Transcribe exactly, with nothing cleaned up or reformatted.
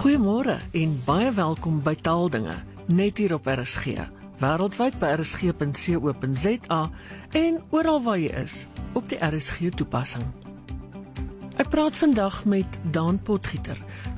Goeiemôre en baie welkom by Taaldinge, net hier op R S G, wêreldwyd by r s g punt co punt z a en oral waar jy is, op die R S G toepassing. Ek praat vandag met Daan Potgieter,